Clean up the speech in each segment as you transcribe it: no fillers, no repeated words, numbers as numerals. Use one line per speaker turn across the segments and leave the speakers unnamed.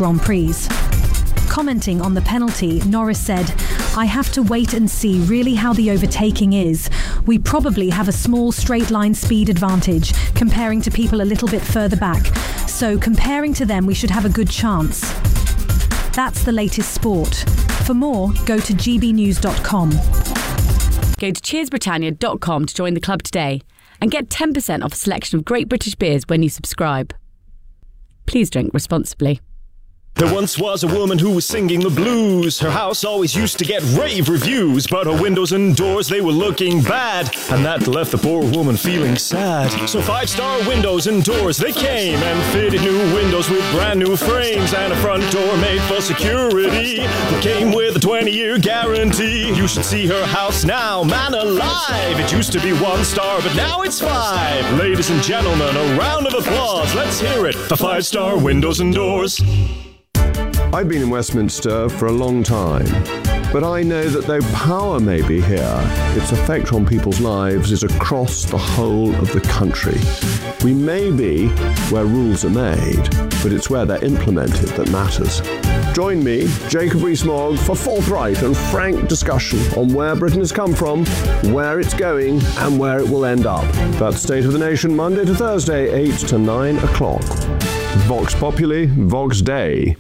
Grand Prix. Commenting on the penalty, Norris said, "I have to wait and see really how the overtaking is. We probably have a small straight line speed advantage comparing to people a little bit further back. So comparing to them, we should have a good chance." That's the latest sport. For more, go to gbnews.com.
Go to cheersbritannia.com to join the club today and get 10% off a selection of great British beers when you subscribe. Please drink responsibly.
There once was a woman who was singing the blues. Her house always used to get rave reviews, but her windows and doors, they were looking bad, and that left the poor woman feeling sad. So 5-star windows and doors, they came and fitted new windows with brand new frames and a front door made for security that came with a 20-year guarantee. You should see her house now, man alive. It used to be 1 star, but now it's 5. Ladies and gentlemen, a round of applause. Let's hear it for 5-star windows and doors.
I've been in Westminster for a long time, but I know that though power may be here, its effect on people's lives is across the whole of the country. We may be where rules are made, but it's where they're implemented that matters. Join me, Jacob Rees-Mogg, for forthright and frank discussion on where Britain has come from, where it's going, and where it will end up. That's State of the Nation, Monday to Thursday, 8 to 9 o'clock. Vox Populi, Vox Dei.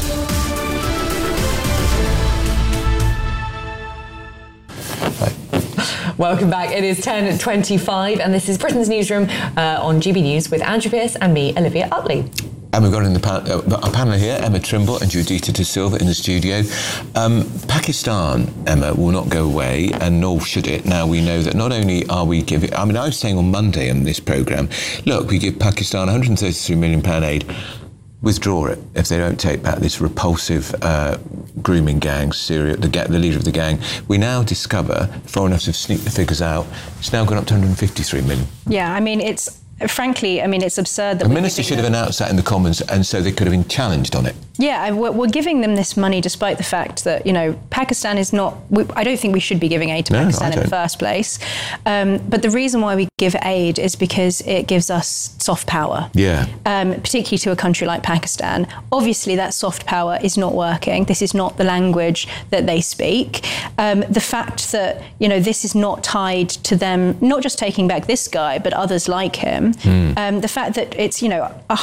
Welcome back. It is 10:25 and this is Britain's Newsroom on GB News with Andrew Pierce and me, Olivia Utley.
And we've got in a panel here, Emma Trimble and Judita De Silva in the studio. Pakistan, Emma, will not go away, and nor should it. Now we know that not only are we giving... I mean, I was saying on Monday on this programme, look, we give Pakistan £133 million aid. Withdraw it if they don't take back this repulsive grooming gang, Syria, the leader of the gang. We now discover, Foreign Office have sneaked the figures out, it's now gone up to 153 million.
Yeah, I mean, it's absurd that
the minister should have announced that in the Commons, and so they could have been challenged on it.
Yeah, we're giving them this money despite the fact that, you know, Pakistan is not... I don't think we should be giving aid to Pakistan in the first place. But the reason why we give aid is because it gives us soft power.
Yeah.
Particularly to a country like Pakistan. Obviously, that soft power is not working. This is not the language that they speak. The fact that, you know, this is not tied to them, not just taking back this guy, but others like him. The fact that it's, you know,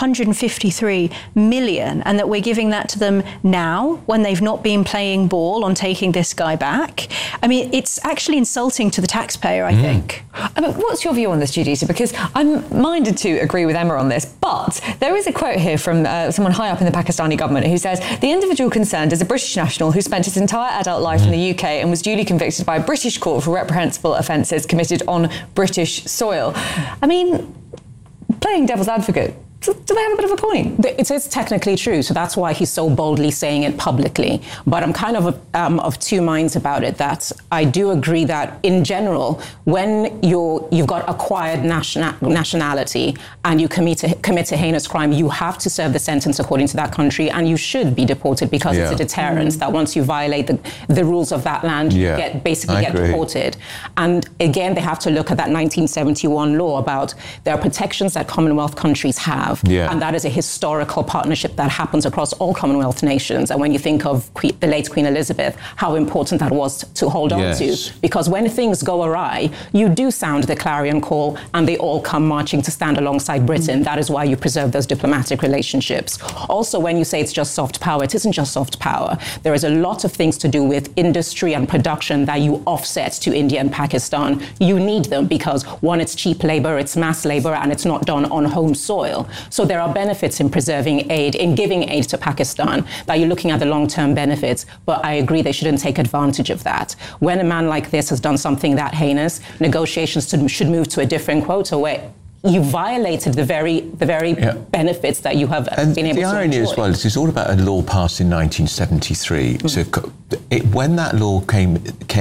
153 million and that we're giving that to them now when they've not been playing ball on taking this guy back. I mean, it's actually insulting to the taxpayer, I think.
I mean, what's your view on this, Judita? Because I'm minded to agree with Emma on this, but there is a quote here from someone high up in the Pakistani government who says, the individual concerned is a British national who spent his entire adult life in the UK and was duly convicted by a British court for reprehensible offences committed on British soil. I mean, playing devil's advocate, do they have a bit of a point?
It is technically true, so that's why he's so boldly saying it publicly. But I'm kind of two minds about it, that I do agree that in general, when you've got acquired nationality and you commit a heinous crime, you have to serve the sentence according to that country, and you should be deported because it's a deterrent that once you violate the rules of that land, you get deported. And again, they have to look at that 1971 law about there are protections that Commonwealth countries have. And that is a historical partnership that happens across all Commonwealth nations. And when you think of the late Queen Elizabeth, how important that was to hold on to. Because when things go awry, you do sound the clarion call and they all come marching to stand alongside Britain. That is why you preserve those diplomatic relationships. Also, when you say it's just soft power, it isn't just soft power. There is a lot of things to do with industry and production that you offset to India and Pakistan. You need them because, one, it's cheap labor, it's mass labor, and it's not done on home soil. So there are benefits in preserving aid, in giving aid to Pakistan, that you're looking at the long-term benefits, but I agree they shouldn't take advantage of that. When a man like this has done something that heinous, negotiations should move to a different quota where you violated the very benefits that you have been able to enjoy.
The irony as well is it's all about a law passed in 1973. So when that law came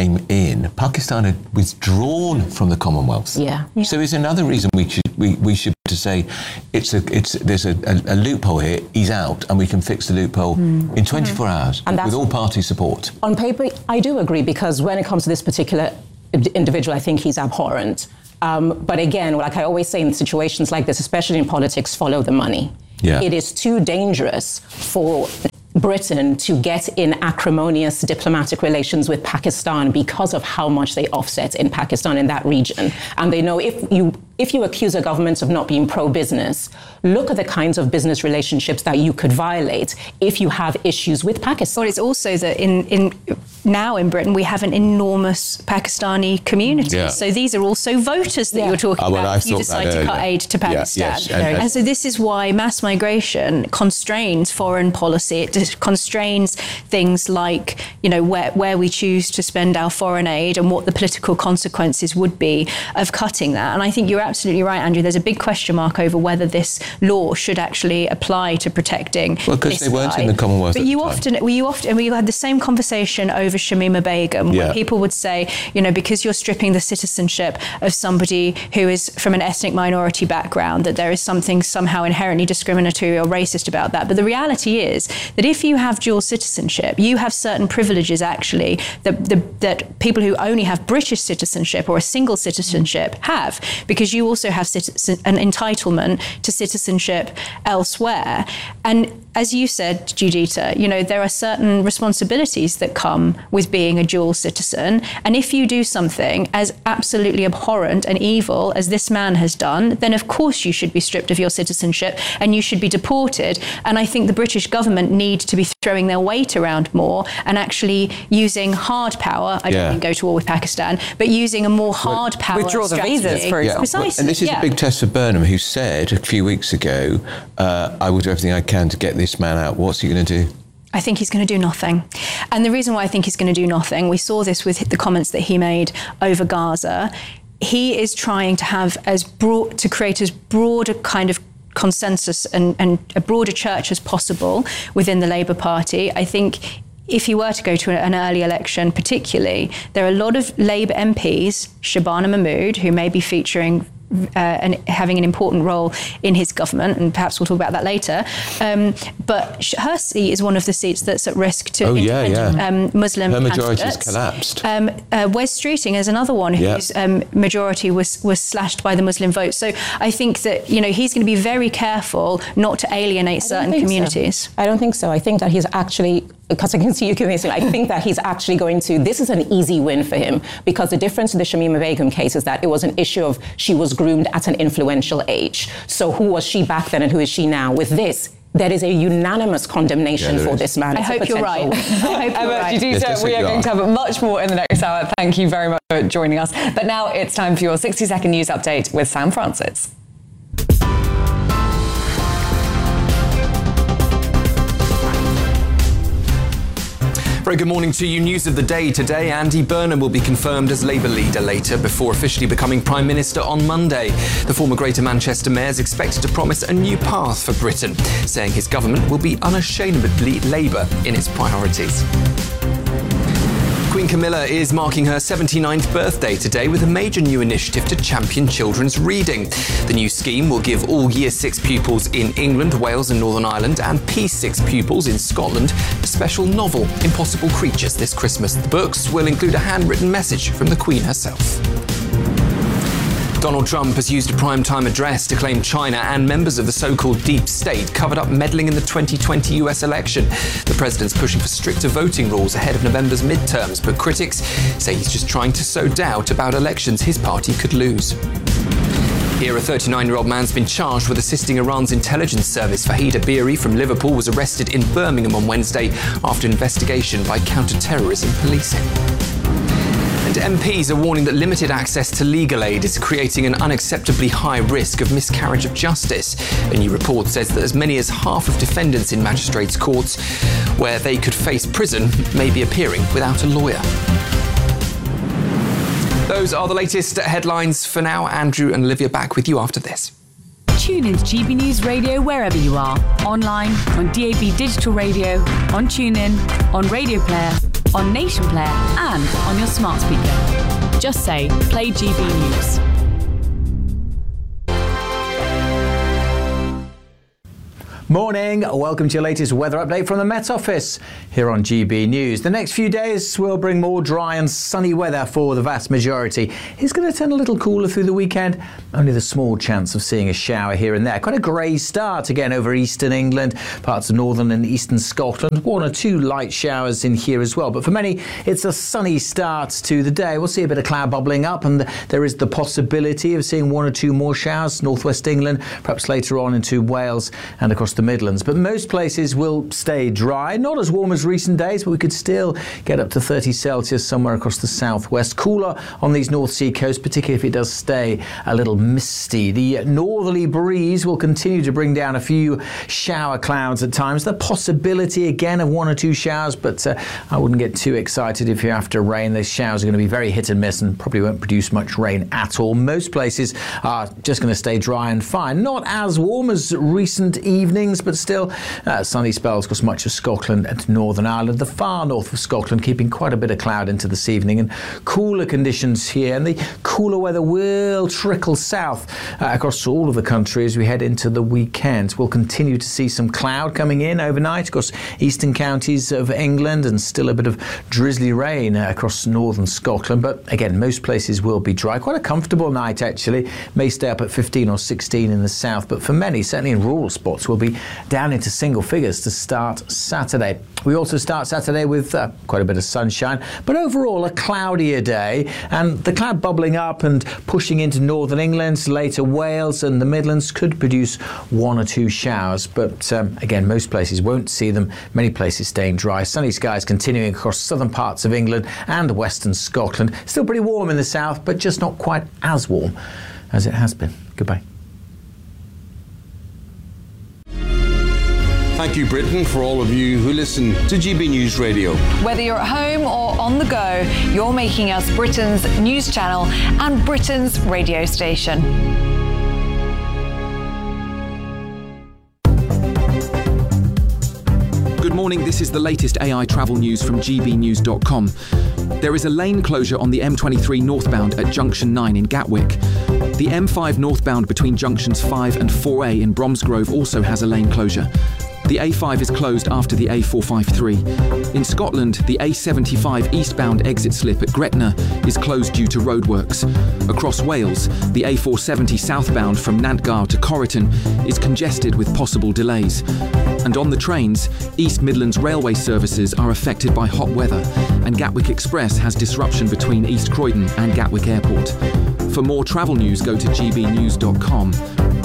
in, Pakistan had withdrawn from the Commonwealth. So it's another reason we should to say there's a loophole here. He's out, and we can fix the loophole in 24 hours with all party support.
On paper, I do agree, because when it comes to this particular individual, I think he's abhorrent. But again, like I always say in situations like this, especially in politics, follow the money. It is too dangerous for Britain to get in acrimonious diplomatic relations with Pakistan because of how much they offset in Pakistan, in that region. And they know if you accuse a government of not being pro-business, look at the kinds of business relationships that you could violate if you have issues with Pakistan.
But it's also that now in Britain, we have an enormous Pakistani community.
Yeah.
So these are also voters that you're talking about if you decide to cut aid to Pakistan. And so this is why mass migration constrains foreign policy. It constrains things like, where we choose to spend our foreign aid and what the political consequences would be of cutting that. And I think you're absolutely right, Andrew. There's a big question mark over whether this law should actually apply to protecting
Well, because they weren't in the Commonwealth
But
at the
time. We had the same conversation over Shamima Begum, where people would say, because you're stripping the citizenship of somebody who is from an ethnic minority background, that there is something somehow inherently discriminatory or racist about that. But the reality is that if you have dual citizenship, you have certain privileges actually that people who only have British citizenship or a single citizenship have, because you also have an entitlement to citizenship elsewhere. And as you said, Juditha, there are certain responsibilities that come with being a dual citizen. And if you do something as absolutely abhorrent and evil as this man has done, then of course you should be stripped of your citizenship and you should be deported. And I think the British government need to be throwing their weight around more and actually using hard power. I don't think go to war with Pakistan, but using a more hard power
withdraw the visas, for example.
Precisely.
And this is a big test for Burnham, who said a few weeks ago, I will do everything I can to get this man out. What's he going to do?
I think he's going to do nothing. And the reason why I think he's going to do nothing, we saw this with the comments that he made over Gaza. He is trying to create as broad a kind of consensus and a broader church as possible within the Labour Party. I think if you were to go to an early election particularly, there are a lot of Labour MPs, Shabana Mahmood, who may be featuring and having an important role in his government, and perhaps we'll talk about that later. But her seat is one of the seats that's at risk to independent Muslim candidates.
Her majority has collapsed.
Wes Streeting is another one whose majority was slashed by the Muslim vote. So I think that he's going to be very careful not to alienate certain communities.
I don't think so. I think that he's actually, because I can see you convincing, I think that he's actually going to, this is an easy win for him, because the difference in the Shamima Begum case is that it was an issue of she was groomed at an influential age. So who was she back then and who is she now? With this, there is a unanimous condemnation for this man.
I hope you're right.
Yes,
we are going to have much more in the next hour. Thank you very much for joining us. But now it's time for your 60-second news update with Sam Francis.
Very good morning to you. News of the day today. Andy Burnham will be confirmed as Labour leader later, before officially becoming Prime Minister on Monday. The former Greater Manchester Mayor is expected to promise a new path for Britain, saying his government will be unashamedly Labour in its priorities. Queen Camilla is marking her 79th birthday today with a major new initiative to champion children's reading. The new scheme will give all Year 6 pupils in England, Wales and Northern Ireland and P6 pupils in Scotland a special novel, Impossible Creatures, this Christmas. The books will include a handwritten message from the Queen herself. Donald Trump has used a primetime address to claim China and members of the so-called deep state covered up meddling in the 2020 US election. The president's pushing for stricter voting rules ahead of November's midterms, but critics say he's just trying to sow doubt about elections his party could lose. Here, a 39-year-old man's been charged with assisting Iran's intelligence service. Fahid Abiri from Liverpool was arrested in Birmingham on Wednesday after investigation by counter-terrorism policing. And MPs are warning that limited access to legal aid is creating an unacceptably high risk of miscarriage of justice. A new report says that as many as half of defendants in magistrates' courts where they could face prison may be appearing without a lawyer. Those are the latest headlines for now. Andrew and Olivia back with you after this.
Tune in to GB News Radio wherever you are. Online, on DAB Digital Radio, on TuneIn, on Radio Player, on Nation Player and on your smart speaker. Just say, play GB News.
Morning, welcome to your latest weather update from the Met Office here on GB News. The next few days will bring more dry and sunny weather for the vast majority. It's going to turn a little cooler through the weekend, only the small chance of seeing a shower here and there. Quite a grey start again over eastern England, parts of northern and eastern Scotland. 1 or 2 light showers in here as well, but for many it's a sunny start to the day. We'll see a bit of cloud bubbling up, and there is the possibility of seeing 1 or 2 more showers, northwest England, perhaps later on into Wales and across the Midlands. But most places will stay dry, not as warm as recent days, but we could still get up to 30 Celsius somewhere across the southwest. Cooler on these North Sea coasts, particularly if it does stay a little misty. The northerly breeze will continue to bring down a few shower clouds at times. The possibility again of 1 or 2 showers, but I wouldn't get too excited if you're after rain. Those showers are going to be very hit and miss and probably won't produce much rain at all. Most places are just going to stay dry and fine. Not as warm as recent evenings, but still sunny spells across much of Scotland and Northern Ireland. The far north of Scotland keeping quite a bit of cloud into this evening, and cooler conditions here, and the cooler weather will trickle south across all of the country as we head into the weekend. We'll continue to see some cloud coming in overnight across eastern counties of England, and still a bit of drizzly rain across northern Scotland, but again most places will be dry. Quite a comfortable night actually, may stay up at 15 or 16 in the south, but for many, certainly in rural spots, will be down into single figures to start Saturday. We also start Saturday with quite a bit of sunshine, but overall a cloudier day, and the cloud bubbling up and pushing into northern England, later Wales and the Midlands could produce 1 or 2 showers, but again most places won't see them, many places staying dry. Sunny skies continuing across southern parts of England and western Scotland. Still pretty warm in the south, but just not quite as warm as it has been. Goodbye.
Thank you, Britain, for all of you who listen to GB News Radio.
Whether you're at home or on the go, you're making us Britain's news channel and Britain's radio station.
Good morning, this is the latest AI travel news from gbnews.com. There is a lane closure on the M23 northbound at Junction 9 in Gatwick. The M5 northbound between Junctions 5 and 4A in Bromsgrove also has a lane closure. The A5 is closed after the A453. In Scotland, the A75 eastbound exit slip at Gretna is closed due to roadworks. Across Wales, the A470 southbound from Nantgar to Corriton is congested with possible delays. And on the trains, East Midlands railway services are affected by hot weather, and Gatwick Express has disruption between East Croydon and Gatwick Airport. For more travel news, go to gbnews.com.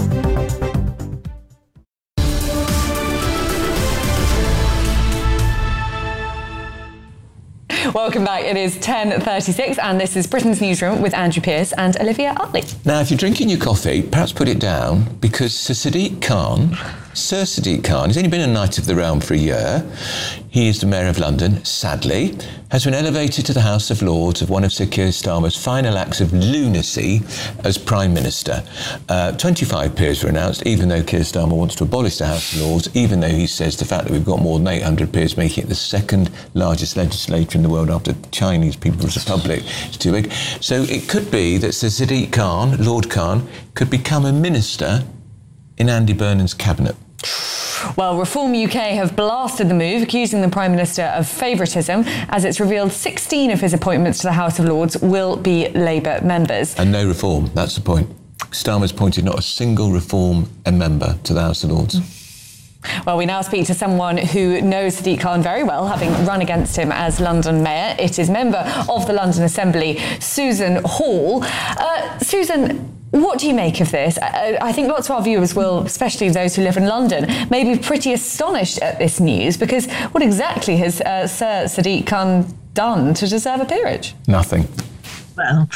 Welcome back. It is 10:36 and this is Britain's Newsroom with Andrew Pearce and Olivia Utley.
Now, if you're drinking your coffee, perhaps put it down, because Sir Sadiq Khan, he's only been a Knight of the Realm for a year. He is the Mayor of London, sadly, has been elevated to the House of Lords of one of Sir Keir Starmer's final acts of lunacy as Prime Minister. 25 peers were announced, even though Keir Starmer wants to abolish the House of Lords, even though he says the fact that we've got more than 800 peers, making it the second largest legislature in the world after Chinese People's Republic, is too big. So it could be that Sir Sadiq Khan, Lord Khan, could become a minister in Andy Burnham's cabinet.
Well, Reform UK have blasted the move, accusing the Prime Minister of favouritism, as it's revealed 16 of his appointments to the House of Lords will be Labour members.
And no reform, that's the point. Starmer's appointed not a single Reform member to the House of Lords.
Well, we now speak to someone who knows Sadiq Khan very well, having run against him as London Mayor. It is member of the London Assembly, Susan Hall. Susan, what do you make of this? I think lots of our viewers will, especially those who live in London, may be pretty astonished at this news, because what exactly has Sir Sadiq Khan done to deserve a peerage?
Nothing.
Well,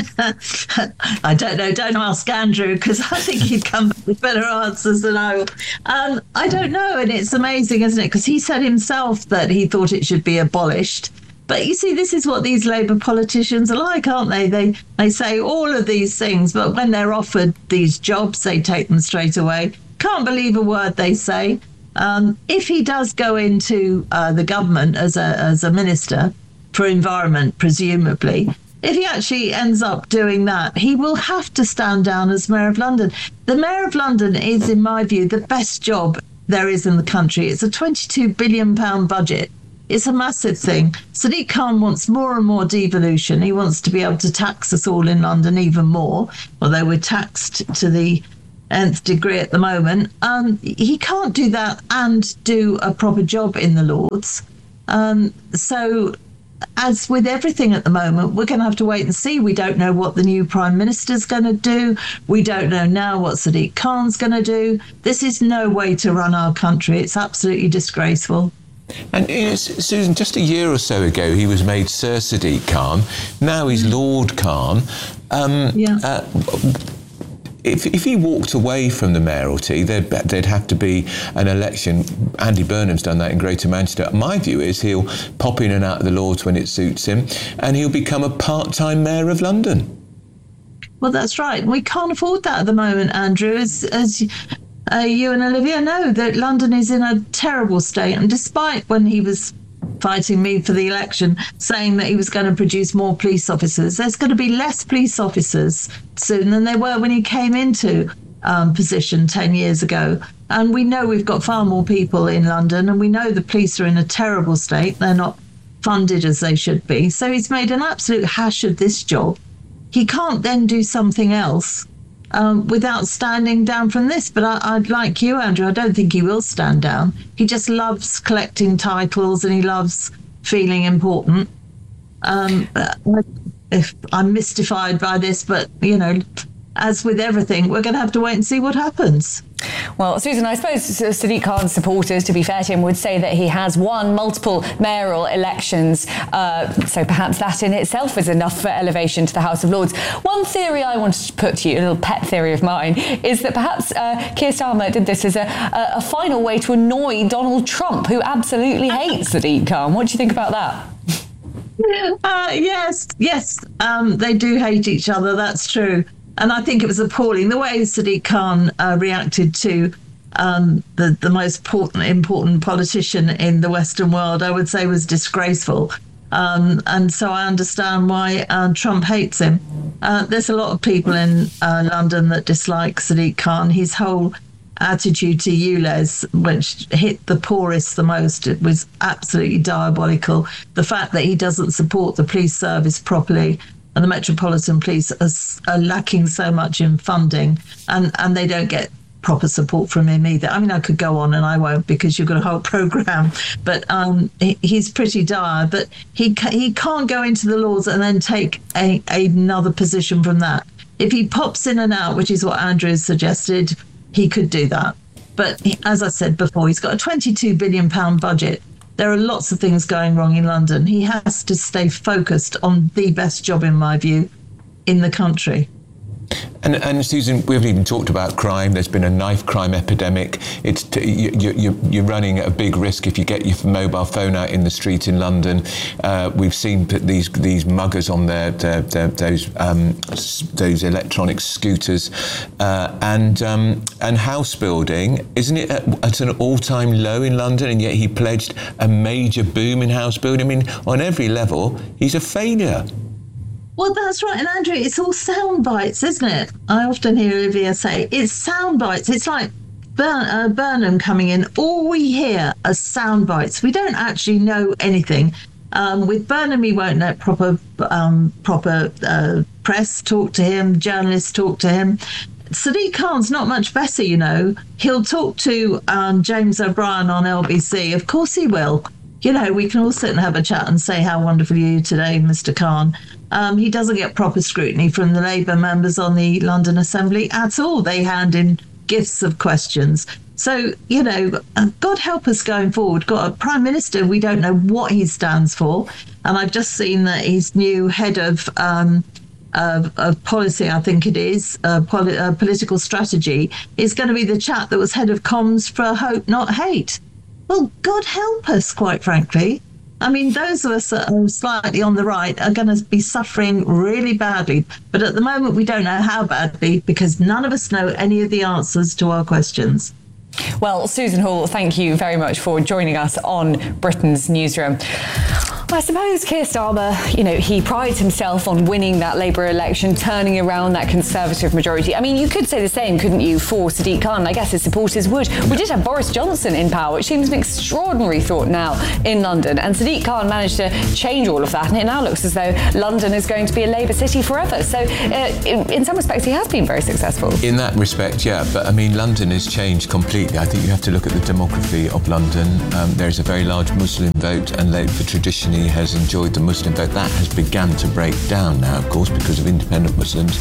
I don't know. Don't ask Andrew, because I think he'd come up with better answers than I will. I don't know, and it's amazing, isn't it? Because he said himself that he thought it should be abolished. But you see, this is what these Labour politicians are like, aren't they? They say all of these things, but when they're offered these jobs, they take them straight away. Can't believe a word they say. If he does go into the government as a minister for environment, presumably, if he actually ends up doing that, he will have to stand down as Mayor of London. The Mayor of London is, in my view, the best job there is in the country. It's a £22 billion budget. It's a massive thing. Sadiq Khan wants more and more devolution. He wants to be able to tax us all in London even more, although we're taxed to the nth degree at the moment. He can't do that and do a proper job in the Lords. So as with everything at the moment, we're going to have to wait and see. We don't know what the new Prime Minister's going to do. We don't know now what Sadiq Khan's going to do. This is no way to run our country. It's absolutely disgraceful.
And Susan, just a year or so ago, he was made Sir Sadiq Khan. Now he's Lord Khan. If he walked away from the mayoralty, there'd have to be an election. Andy Burnham's done that in Greater Manchester. My view is he'll pop in and out of the Lords when it suits him, and he'll become a part-time mayor of London.
Well, that's right. We can't afford that at the moment, Andrew. As you and Olivia know, that London is in a terrible state. And despite when he was fighting me for the election, saying that he was going to produce more police officers, there's going to be less police officers soon than there were when he came into position 10 years ago. And we know we've got far more people in London, and we know the police are in a terrible state. They're not funded as they should be. So he's made an absolute hash of this job. He can't then do something else without standing down from this. But I'd like you, Andrew, I don't think he will stand down. He just loves collecting titles and he loves feeling important. If I'm mystified by this, but, you know, as with everything, we're going to have to wait and see what happens.
Well, Susan, I suppose Sadiq Khan's supporters, to be fair to him, would say that he has won multiple mayoral elections, so perhaps that in itself is enough for elevation to the House of Lords. One theory I wanted to put to you, a little pet theory of mine, is that perhaps Keir Starmer did this as a final way to annoy Donald Trump, who absolutely hates Sadiq Khan. What do you think about that?
Yes, they do hate each other, that's true. And I think it was appalling. The way Sadiq Khan reacted to the most important politician in the Western world, I would say, was disgraceful. And so I understand why Trump hates him. There's a lot of people in London that dislike Sadiq Khan. His whole attitude to ULEZ, which hit the poorest the most, it was absolutely diabolical. The fact that he doesn't support the police service properly, and the Metropolitan Police are lacking so much in funding, and they don't get proper support from him either. I mean, I could go on and I won't because you've got a whole programme, but he's pretty dire. But he can't go into the Lords and then take another position from that. If he pops in and out, which is what Andrew has suggested, he could do that. But as I said before, he's got a £22 billion budget. There are lots of things going wrong in London. He has to stay focused on the best job, in my view, in the country.
And Susan, we haven't even talked about crime. There's been a knife crime epidemic. You're running a big risk if you get your mobile phone out in the street in London. We've seen these muggers on those electronic scooters, and house building. Isn't it at an all-time low in London? And yet he pledged a major boom in house building. I mean, on every level, he's a failure.
Well, that's right. And Andrew, it's all sound bites, isn't it? I often hear Olivia say, it's sound bites. It's like Burnham coming in. All we hear are sound bites. We don't actually know anything. With Burnham, we won't let proper press talk to him, journalists talk to him. Sadiq Khan's not much better, you know. He'll talk to James O'Brien on LBC. Of course he will. You know, we can all sit and have a chat and say how wonderful you are today, Mr. Khan. He doesn't get proper scrutiny from the Labour members on the London Assembly at all. They hand in gifts of questions. So, you know, God help us going forward. Got a Prime Minister, we don't know what he stands for. And I've just seen that his new head of policy, I think it is, political strategy, is going to be the chap that was head of comms for Hope Not Hate. Well, God help us, quite frankly. I mean, those of us that are slightly on the right are going to be suffering really badly. But at the moment, we don't know how badly because none of us know any of the answers to our questions.
Well, Susan Hall, thank you very much for joining us on Britain's Newsroom. I suppose Keir Starmer, he prides himself on winning that Labour election, turning around that Conservative majority. I mean, you could say the same, couldn't you, for Sadiq Khan? I guess his supporters would. We did have Boris Johnson in power, which seems an extraordinary thought now in London. And Sadiq Khan managed to change all of that, and it now looks as though London is going to be a Labour city forever. So in some respects, he has been very successful.
In that respect, yeah. But I mean, London has changed completely. I think you have to look at the demography of London. There's a very large Muslim vote, and Labour traditionally has enjoyed the Muslim vote. That has begun to break down now, of course, because of independent Muslims.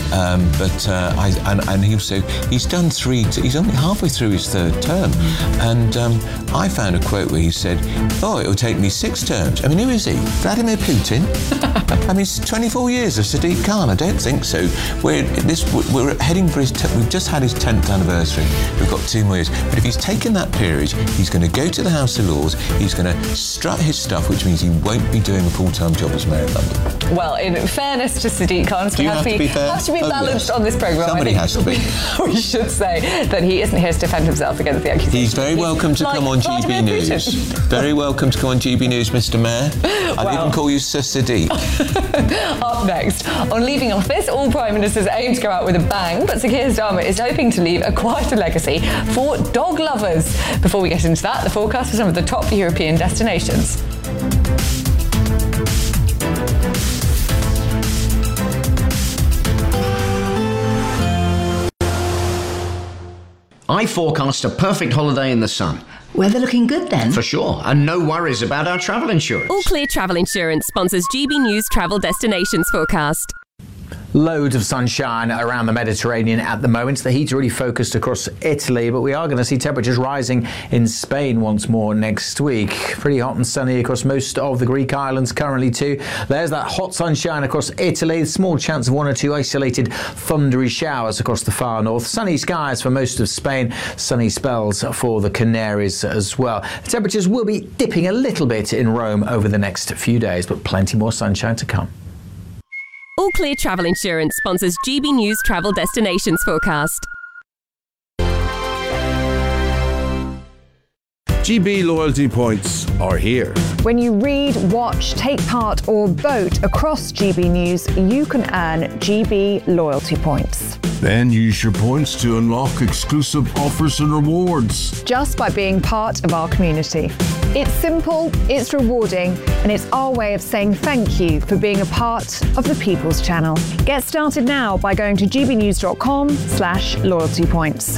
He's done he's only halfway through his third term. And I found a quote where he said, it'll take me 6 terms. I mean, who is he? Vladimir Putin? I mean, it's 24 years of Sadiq Khan. I don't think so. We're heading for we've just had his 10th anniversary. We've got 2 more years. But if he's taken that period, he's going to go to the House of Lords, he's going to strut his stuff, which means he won't be doing a full-time job as Mayor of London.
Well, in fairness to Sadiq Khan,
has
to be balanced on this programme.
Somebody has to be.
We should say that he isn't here to defend himself against the accusation.
He's very welcome to come on GB News. Very welcome to come on GB News, Mr. Mayor. I'd even call you Sir Sadiq.
Up next, on leaving office, all Prime Ministers aim to go out with a bang, but Sir Keir Starmer is hoping to leave a quieter legacy for dog lovers. Before we get into that, the forecast for some of the top European destinations.
I forecast a perfect holiday in the sun.
Weather looking good then?
For sure, and no worries about our travel insurance.
All Clear Travel Insurance sponsors GB News Travel Destinations Forecast.
Loads of sunshine around the Mediterranean at the moment. The heat's really focused across Italy, but we are going to see temperatures rising in Spain once more next week. Pretty hot and sunny across most of the Greek islands currently too. There's that hot sunshine across Italy. Small chance of 1 or 2 isolated thundery showers across the far north. Sunny skies for most of Spain. Sunny spells for the Canaries as well. The temperatures will be dipping a little bit in Rome over the next few days, but plenty more sunshine to come.
All Clear Travel Insurance sponsors GB News Travel Destinations Forecast.
GB loyalty points are here.
When you read, watch, take part or vote across GB News, you can earn GB loyalty points.
Then use your points to unlock exclusive offers and rewards.
Just by being part of our community. It's simple, it's rewarding, and it's our way of saying thank you for being a part of the People's Channel. Get started now by going to gbnews.com/loyalty points.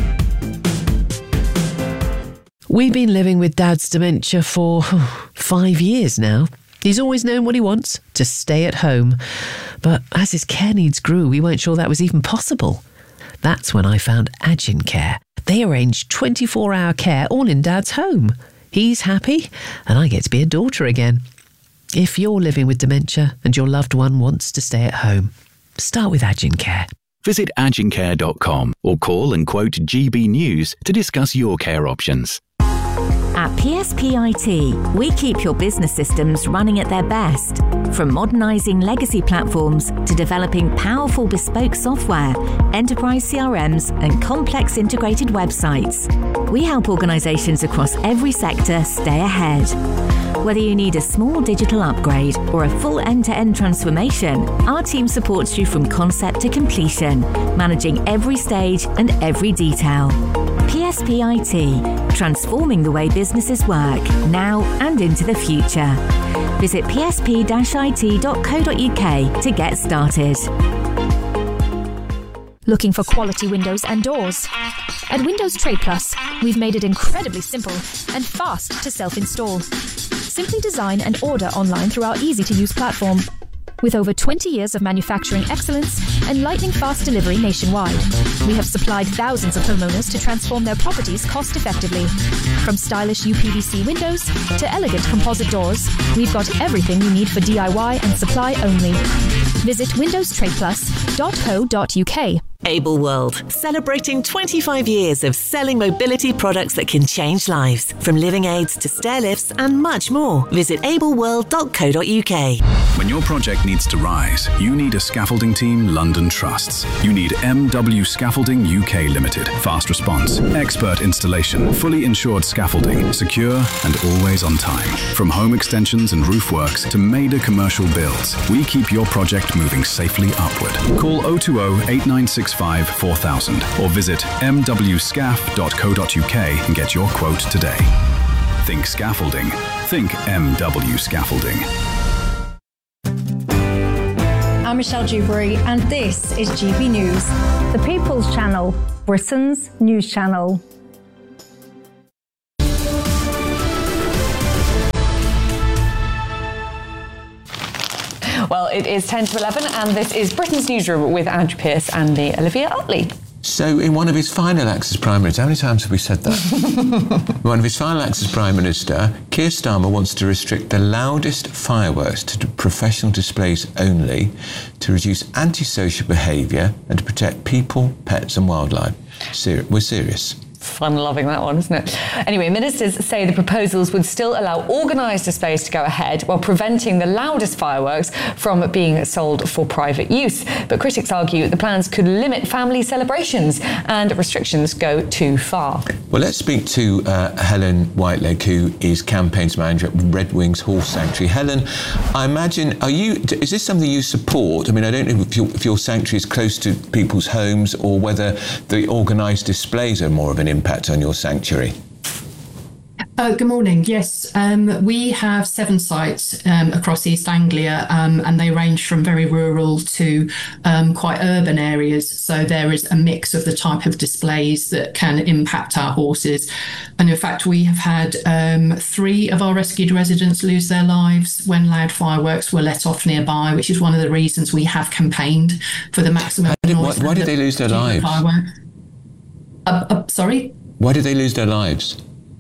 We've been living with Dad's dementia for 5 years now. He's always known what he wants, to stay at home. But as his care needs grew, we weren't sure that was even possible. That's when I found Agincare. They arrange 24-hour care all in Dad's home. He's happy, and I get to be a daughter again. If you're living with dementia and your loved one wants to stay at home, start with Agincare.
Visit agincare.com or call and quote GB News to discuss your care options.
At PSP IT, we keep your business systems running at their best. From modernising legacy platforms to developing powerful bespoke software, enterprise CRMs and complex integrated websites, we help organisations across every sector stay ahead. Whether you need a small digital upgrade or a full end-to-end transformation, our team supports you from concept to completion, managing every stage and every detail. PSP IT, transforming the way businesses work now and into the future. Visit psp-it.co.uk to get started.
Looking for quality windows and doors? At Windows Trade Plus, we've made it incredibly simple and fast to self-install. Simply design and order online through our easy-to-use platform. With over 20 years of manufacturing excellence and lightning-fast delivery nationwide, we have supplied thousands of homeowners to transform their properties cost-effectively. From stylish UPVC windows to elegant composite doors, we've got everything you need for DIY and supply only. Visit windowstradeplus.co.uk.
Able World, celebrating 25 years of selling mobility products that can change lives. From living aids to stair lifts and much more. Visit ableworld.co.uk.
When your project needs to rise, you need a scaffolding team London trusts. You need MW Scaffolding UK Limited. Fast response, expert installation, fully insured scaffolding, secure and always on time. From home extensions and roof works to major commercial builds, we keep your project moving safely upward. Call 020 8965 4000 or visit mwscaf.co.uk and get your quote today. Think scaffolding. Think MW Scaffolding.
I'm Michelle Dewberry, and this is GB News.
The People's Channel, Britain's news channel.
Well, it is 10 to 11, and this is Britain's Newsroom with Andrew Pearce and me, Olivia Utley.
So, in one of his final acts as Prime Minister, how many times have we said that? In one of his final acts as Prime Minister, Keir Starmer wants to restrict the loudest fireworks to professional displays only, to reduce antisocial behaviour and to protect people, pets and wildlife. We're serious.
Fun loving that one, isn't it? Anyway, ministers say the proposals would still allow organised displays to go ahead while preventing the loudest fireworks from being sold for private use. But critics argue the plans could limit family celebrations and restrictions go too far.
Well, let's speak to Helen Whiteleg, who is campaigns manager at Red Wings Horse Sanctuary. Helen, I imagine, is this something you support? I mean, I don't know if your sanctuary is close to people's homes or whether the organised displays are more of an impact on your sanctuary.
Good morning. Yes, we have 7 sites across East Anglia, and they range from very rural to quite urban areas. So there is a mix of the type of displays that can impact our horses. And in fact, we have had 3 of our rescued residents lose their lives when loud fireworks were let off nearby, which is one of the reasons we have campaigned for the maximum noise.
Why did they lose their lives?
Sorry?
Why did they lose their lives?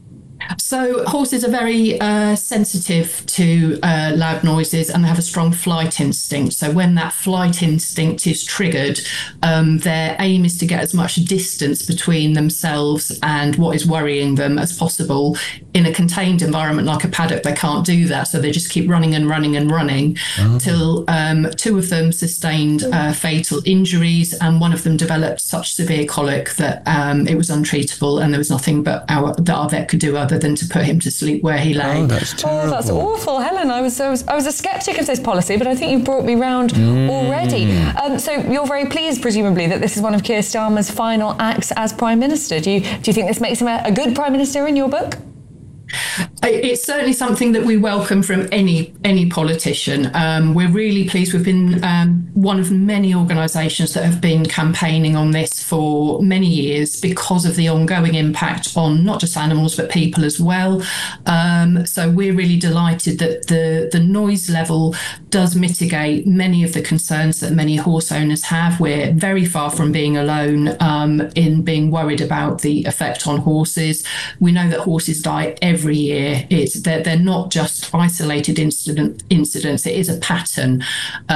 So horses are very sensitive to loud noises, and they have a strong flight instinct. So when that flight instinct is triggered, their aim is to get as much distance between themselves and what is worrying them as possible. In a contained environment like a paddock, they can't do that. So they just keep running and running and running till 2 of them sustained fatal injuries, and one of them developed such severe colic that it was untreatable, and there was nothing that our vet could do other than to put him to sleep where he lay.
Oh, that's terrible.
Oh, that's awful, Helen. I was a sceptic of this policy, but I think you've brought me round already. So you're very pleased, presumably, that this is one of Keir Starmer's final acts as Prime Minister. Do you think this makes him a good Prime Minister in your book?
It's certainly something that we welcome from any politician. We're really pleased. We've been one of many organisations that have been campaigning on this for many years because of the ongoing impact on not just animals but people as well. So we're really delighted that the noise level does mitigate many of the concerns that many horse owners have. We're very far from being alone in being worried about the effect on horses. We know that horses die every year. They're not just isolated incidents. It is a pattern.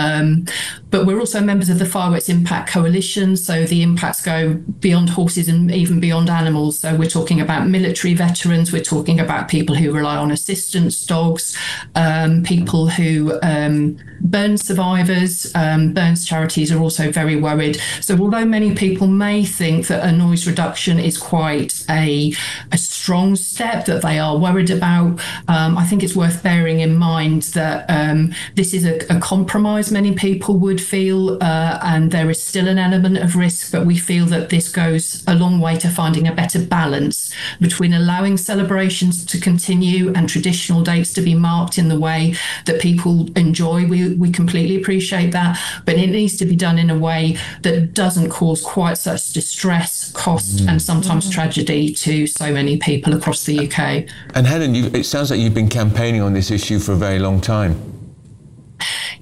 But we're also members of the Fireworks Impact Coalition, so the impacts go beyond horses and even beyond animals. So we're talking about military veterans, we're talking about people who rely on assistance dogs, people who burn survivors. Burns charities are also very worried. So although many people may think that a noise reduction is quite a strong step that they are worried about, I think it's worth bearing in mind that this is a compromise many people would feel, and there is still an element of risk, but we feel that this goes a long way to finding a better balance between allowing celebrations to continue and traditional dates to be marked in the way that people enjoy. We completely appreciate that, but it needs to be done in a way that doesn't cause quite such distress, cost and sometimes tragedy to so many people across the UK.
And Helen, it sounds like you've been campaigning on this issue for a very long time.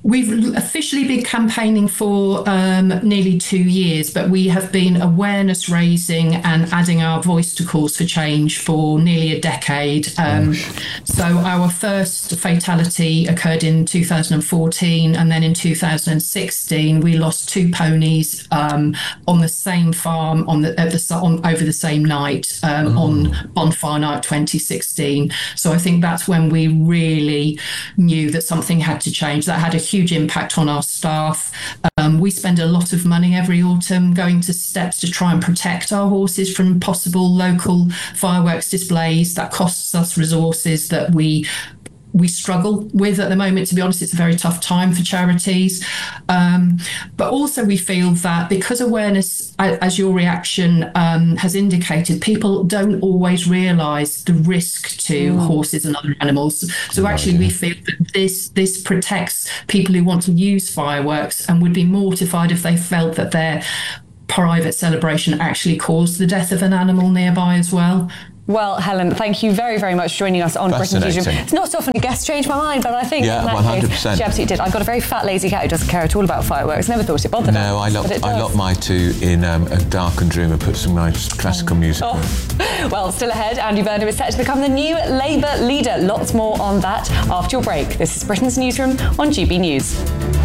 We've officially been campaigning for nearly 2 years, but we have been awareness raising and adding our voice to calls for change for nearly a decade. So our first fatality occurred in 2014, and then in 2016 we lost 2 ponies on the same farm over the same night on Bonfire Night 2016. So I think that's when we really knew that something had to change. That had a huge impact on our staff. We spend a lot of money every autumn going to steps to try and protect our horses from possible local fireworks displays. That costs us resources that we struggle with at the moment. To be honest, it's a very tough time for charities. But also we feel that because awareness, as your reaction has indicated, people don't always realise the risk to horses and other animals. So actually we feel that this protects people who want to use fireworks and would be mortified if they felt that their private celebration actually caused the death of an animal nearby as well.
Well, Helen, thank you very, very much for joining us on Britain's Newsroom. It's not so often a guest changed my mind, but I think in that
100%.
case, she absolutely did. I've got a very fat, lazy cat who doesn't care at all about fireworks. Never thought it bothered her.
No, I locked my 2 in a darkened room and put some nice classical music on.
Well, still ahead, Andy Burnham is set to become the new Labour leader. Lots more on that after your break. This is Britain's Newsroom on GB News.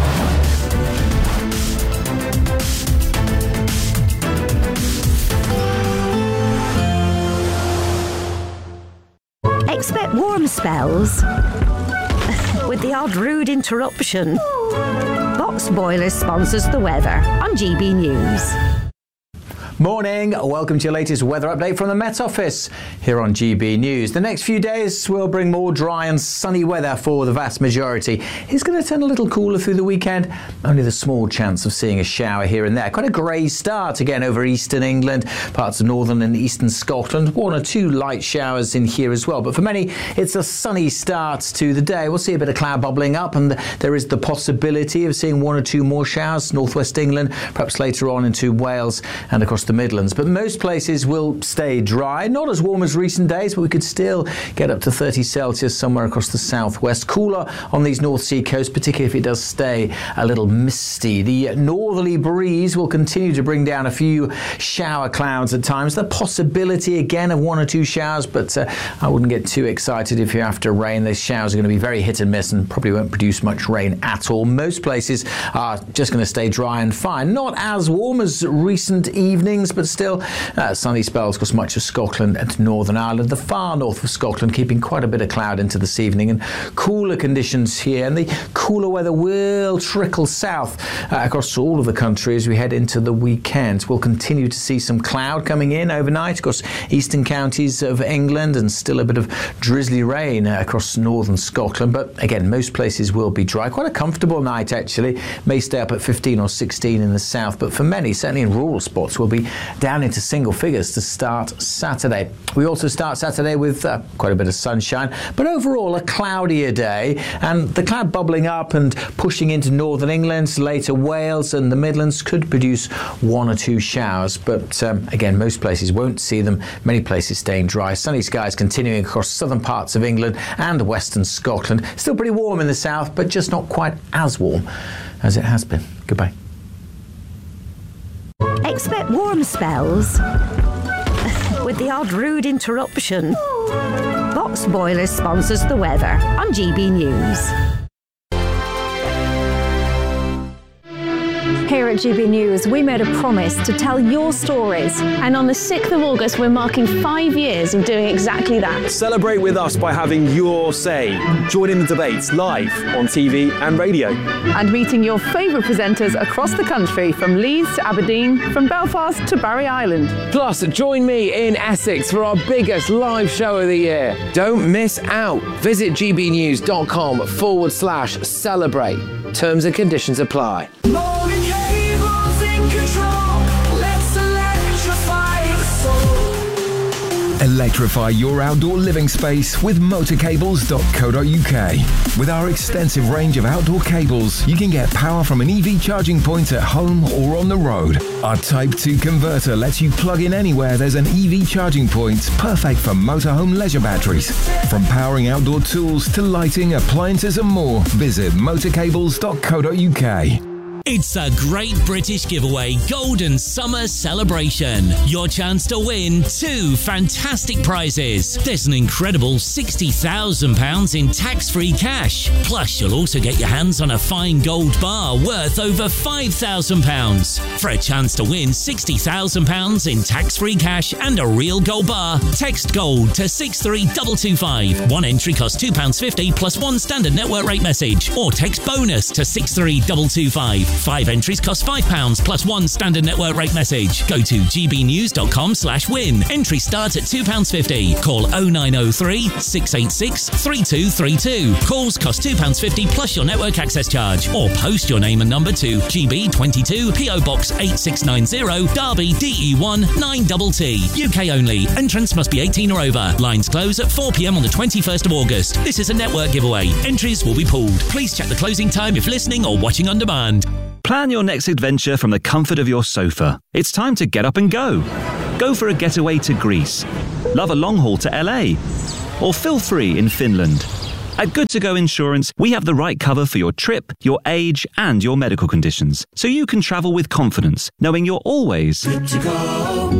Expect warm spells with the odd rude interruption. Box Boilers sponsors the weather on GB News.
Morning, welcome to your latest weather update from the Met Office here on GB News. The next few days will bring more dry and sunny weather for the vast majority. It's going to turn a little cooler through the weekend, only the small chance of seeing a shower here and there. Quite a grey start again over eastern England, parts of northern and eastern Scotland. 1 or 2 light showers in here as well, but for many it's a sunny start to the day. We'll see a bit of cloud bubbling up, and there is the possibility of seeing 1 or 2 more showers, northwest England, perhaps later on into Wales and across the Midlands, but most places will stay dry. Not as warm as recent days, but we could still get up to 30 Celsius somewhere across the southwest. Cooler on these North Sea coasts, particularly if it does stay a little misty. The northerly breeze will continue to bring down a few shower clouds at times. The possibility again of 1 or 2 showers, but I wouldn't get too excited if you're after rain. Those showers are going to be very hit and miss and probably won't produce much rain at all. Most places are just going to stay dry and fine. Not as warm as recent evenings, but still sunny spells across much of Scotland and Northern Ireland. The far north of Scotland keeping quite a bit of cloud into this evening, and cooler conditions here, and the cooler weather will trickle south across all of the country as we head into the weekend. We'll continue to see some cloud coming in overnight across eastern counties of England, and still a bit of drizzly rain across northern Scotland, but again most places will be dry. Quite a comfortable night actually. May stay up at 15 or 16 in the south, but for many, certainly in rural spots, will be down into single figures to start Saturday. We also start Saturday with quite a bit of sunshine, but overall a cloudier day, and the cloud bubbling up and pushing into northern England, later Wales and the Midlands could produce 1 or 2 showers, but again most places won't see them. Many places staying dry. Sunny skies continuing across southern parts of England and western Scotland. Still pretty warm in the south, but just not quite as warm as it has been. Goodbye.
Expect warm spells with the odd rude interruption. Box Boilers sponsors the weather on GB News.
Here at GB News, we made a promise to tell your stories. And on the 6th of August, we're marking 5 years of doing exactly that.
Celebrate with us by having your say. Join in the debates live on TV and radio.
And meeting your favourite presenters across the country, from Leeds to Aberdeen, from Belfast to Barry Island.
Plus, join me in Essex for our biggest live show of the year. Don't miss out. Visit gbnews.com/celebrate. Terms and conditions apply.
Electrify your outdoor living space with motorcables.co.uk. With our extensive range of outdoor cables, you can get power from an EV charging point at home or on the road. Our Type 2 converter lets you plug in anywhere there's an EV charging point, perfect for motorhome leisure batteries. From powering outdoor tools to lighting, appliances and more, visit motorcables.co.uk.
It's a great British giveaway Golden Summer Celebration. Your chance to win 2 fantastic prizes. There's an incredible £60,000 in tax-free cash. Plus, you'll also get your hands on a fine gold bar worth over £5,000. For a chance to win £60,000 in tax-free cash and a real gold bar, text GOLD to 63225. One entry costs £2.50 plus one standard network rate message. Or text BONUS to 63225. 5 entries cost £5 plus one standard network rate message. Go to gbnews.com/win. Entry starts at £2.50. Call 0903 686 3232. Calls cost £2.50 plus your network access charge. Or post your name and number to GB22 PO Box 8690 Derby DE1 9TT. UK only. Entrance must be 18 or over. Lines close at 4 p.m. on the 21st of August. This is a network giveaway. Entries will be pooled. Please check the closing time if listening or watching on demand.
Plan your next adventure from the comfort of your sofa. It's time to get up and go. Go for a getaway to Greece. Love a long haul to LA. Or feel free in Finland. At Good To Go Insurance, we have the right cover for your trip, your age, and your medical conditions, so you can travel with confidence, knowing you're always good to go.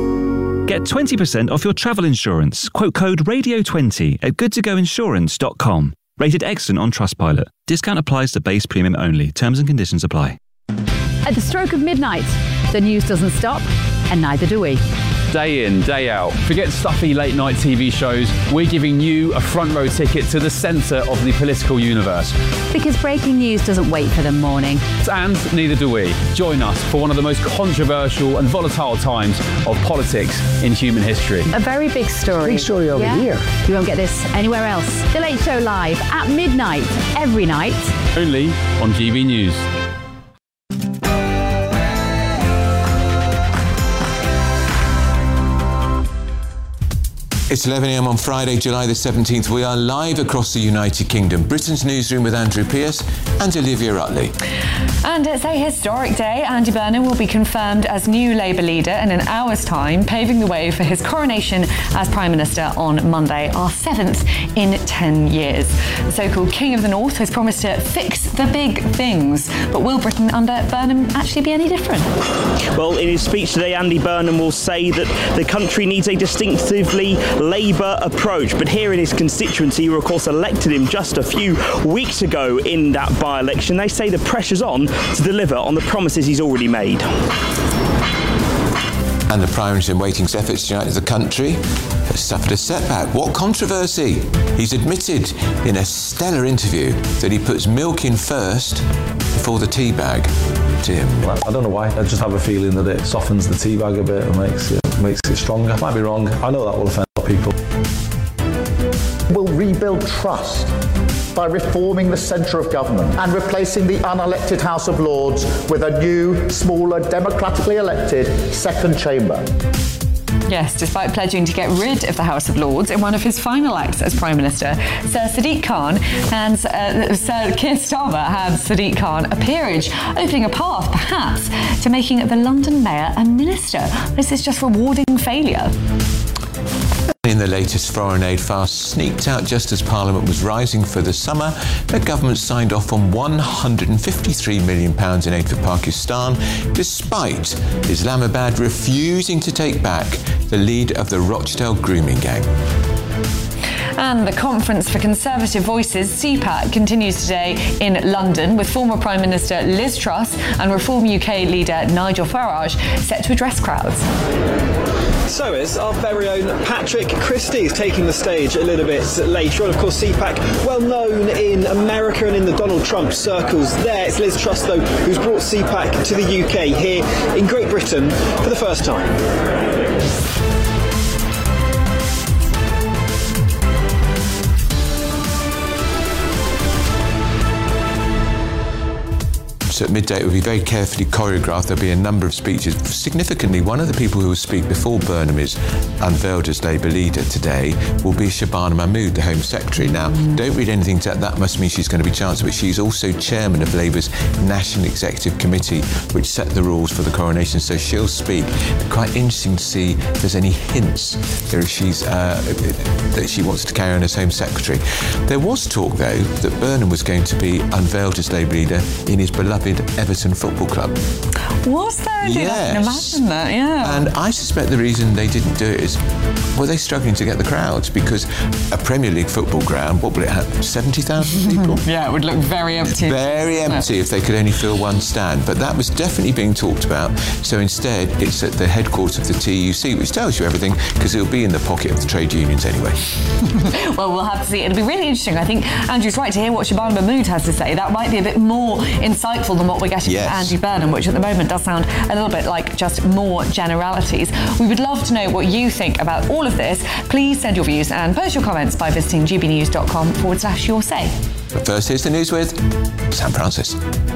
Get 20% off your travel insurance. Quote code RADIO20 at goodtogoinsurance.com. Rated excellent on Trustpilot. Discount applies to base premium only. Terms and conditions apply.
At the stroke of midnight, the news doesn't stop, and neither do we.
Day in, day out. Forget stuffy late night TV shows. We're giving you a front row ticket to the centre of the political universe.
Because breaking news doesn't wait for the morning.
And neither do we. Join us for one of the most controversial and volatile times of politics in human history.
A very big story.
Big story over here.
You won't get this anywhere else. The Late Show live at midnight, every night.
Only on GB News.
It's 11 a.m. on Friday, July the 17th. We are live across the United Kingdom. Britain's newsroom with Andrew Pearce and Olivia Rutley.
And it's a historic day. Andy Burnham will be confirmed as new Labour leader in an hour's time, paving the way for his coronation as Prime Minister on Monday, our 7th in 10 years. The so-called King of the North has promised to fix the big things. But will Britain under Burnham actually be any different?
Well, in his speech today, Andy Burnham will say that the country needs a distinctively Labour approach, but here in his constituency, who of course elected him just a few weeks ago in that by-election, they say the pressure's on to deliver on the promises he's already made.
And the Prime Minister in Waiting's efforts to unite the country has suffered a setback. What controversy? He's admitted in a stellar interview that he puts milk in first before the tea bag. Tim.
I don't know why. I just have a feeling that it softens the tea bag a bit and makes it stronger. Might be wrong. I know that will offend a lot of people.
We'll rebuild trust by reforming the centre of government and replacing the unelected House of Lords with a new, smaller, democratically elected second chamber.
Yes, despite pledging to get rid of the House of Lords in one of his final acts as Prime Minister, Sir Sadiq Khan and Sir Keir Starmer had Sadiq Khan a peerage, opening a path, perhaps, to making the London Mayor a minister. This is just rewarding failure.
In the latest foreign aid fast sneaked out just as Parliament was rising for the summer, the government signed off on £153 million in aid for Pakistan, despite Islamabad refusing to take back the lead of the Rochdale grooming gang.
And the Conference for Conservative Voices, CPAC, continues today in London with former Prime Minister Liz Truss and Reform UK leader Nigel Farage set to address crowds.
So is our very own Patrick Christie is taking the stage a little bit later on. Of course, CPAC, well known in America and in the Donald Trump circles there. It's Liz Truss, though, who's brought CPAC to the UK here in Great Britain for the first time.
So at midday, it will be very carefully choreographed. There'll be a number of speeches. Significantly, one of the people who will speak before Burnham is unveiled as Labour leader today will be Shabana Mahmood, the Home Secretary. Now, don't read anything to that. That must mean she's going to be Chancellor, but she's also chairman of Labour's National Executive Committee, which set the rules for the coronation. So she'll speak. It'll be quite interesting to see if there's any hints that she wants to carry on as Home Secretary. There was talk, though, that Burnham was going to be unveiled as Labour leader in his beloved Everton Football Club.
Was there? I can imagine that, yeah.
And I suspect the reason they didn't do it is, were they struggling to get the crowds? Because a Premier League football ground, what will it have, 70,000 people?
Yeah, it would look very empty.
Very empty if they could only fill one stand. But that was definitely being talked about. So instead, it's at the headquarters of the TUC, which tells you everything, because it'll be in the pocket of the trade unions anyway.
Well, we'll have to see. It'll be really interesting. I think Andrew's right to hear what Shabana Mahmood has to say. That might be a bit more insightful than what we're getting from Andy Burnham, which at the moment does sound a little bit like just more generalities. We would love to know what you think about all of this. Please send your views and post your comments by visiting gbnews.com/your say.
But first, here's the news with Sam Francis.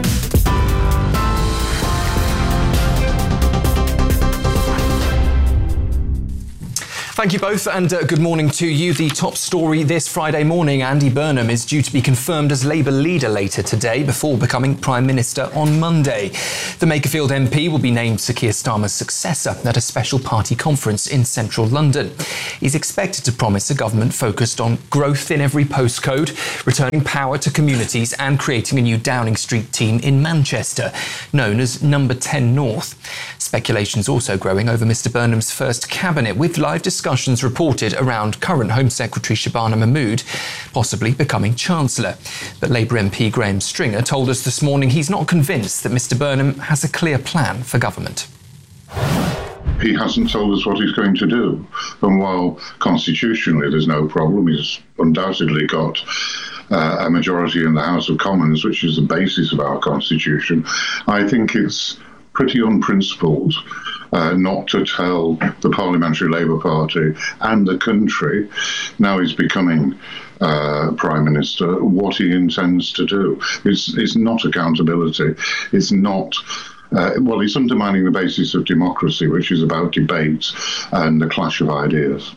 Thank you both, and good morning to you. The top story this Friday morning: Andy Burnham is due to be confirmed as Labour leader later today before becoming Prime Minister on Monday. The Makerfield MP will be named Sir Keir Starmer's successor at a special party conference in central London. He's expected to promise a government focused on growth in every postcode, returning power to communities and creating a new Downing Street team in Manchester, known as Number 10 North. Speculation's also growing over Mr Burnham's first cabinet, with live discussions reported around current Home Secretary Shabana Mahmood possibly becoming Chancellor. But Labour MP Graham Stringer told us this morning he's not convinced that Mr Burnham has a clear plan for government.
He hasn't told us what he's going to do. And while constitutionally there's no problem, he's undoubtedly got a majority in the House of Commons, which is the basis of our constitution, I think it's pretty unprincipled not to tell the Parliamentary Labour Party and the country, now he's becoming Prime Minister, what he intends to do. It's not accountability. It's not... it's undermining the basis of democracy, which is about debate and the clash of ideas.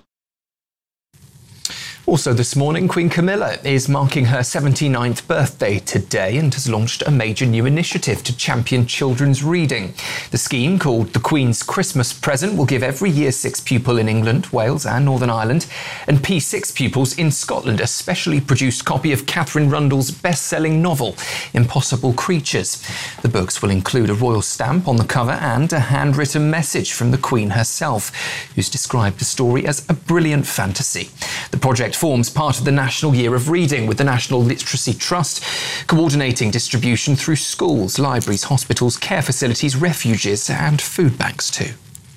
Also this morning, Queen Camilla is marking her 79th birthday today and has launched a major new initiative to champion children's reading. The scheme, called the Queen's Christmas Present, will give every Year 6 pupil in England, Wales and Northern Ireland and P6 pupils in Scotland a specially produced copy of Catherine Rundle's best-selling novel, Impossible Creatures. The books will include a royal stamp on the cover and a handwritten message from the Queen herself, who's described the story as a brilliant fantasy. The project forms part of the National Year of Reading, with the National Literacy Trust coordinating distribution through schools, libraries, hospitals, care facilities, refuges and food banks too.